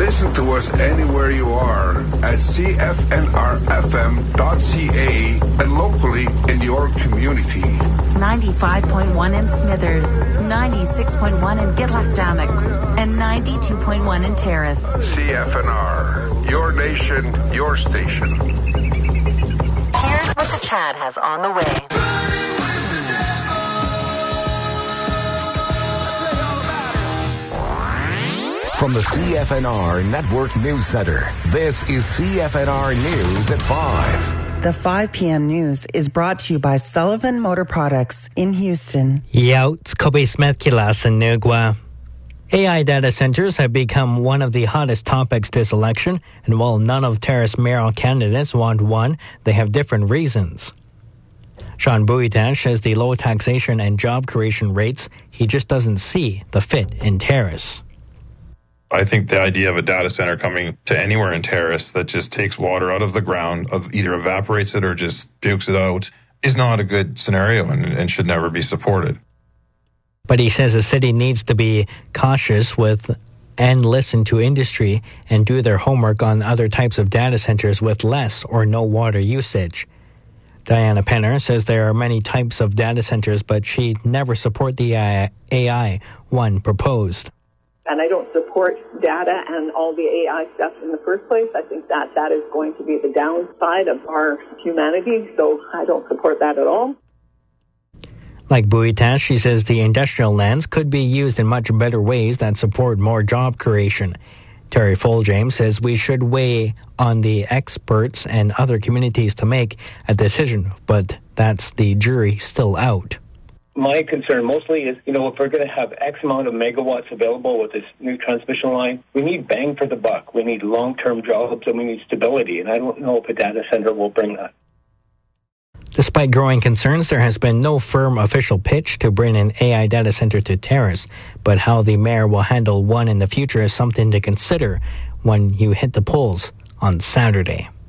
Listen to us anywhere you are at cfnrfm.ca and locally in your community. 95.1 in Smithers, 96.1 in Gitlac-Dammix, and 92.1 in Terrace. CFNR, your nation, your station. Here's what the Chad has on the way. From the CFNR Network News Center, this is CFNR News at 5. The 5 p.m. news is brought to you by Sullivan Motor Products in Houston. Youts Kobe Smith Kilas and Nugwa. AI data centers have become one of the hottest topics this election, and while none of Terrace mayoral candidates want one, they have different reasons. Sean Bouitan says the low taxation and job creation rates, he just doesn't see the fit in Terrace. I think the idea of a data center coming to anywhere in Terrace that just takes water out of the ground, either evaporates it or just pukes it out, is not a good scenario and should never be supported. But he says the city needs to be cautious with and listen to industry and do their homework on other types of data centers with less or no water usage. Diana Penner says there are many types of data centers, but she'd never support the AI one proposed. And I don't support data and all the AI stuff in the first place. I think that is going to be the downside of our humanity, so I don't support that at all. Like Bouitan, she says the industrial lands could be used in much better ways that support more job creation. Terry Foljames says we should weigh on the experts and other communities to make a decision, but that's the jury still out. My concern mostly is, if we're going to have X amount of megawatts available with this new transmission line, we need bang for the buck. We need long-term jobs and we need stability. And I don't know if a data center will bring that. Despite growing concerns, there has been no firm official pitch to bring an AI data center to Terrace. But how the mayor will handle one in the future is something to consider when you hit the polls on Saturday.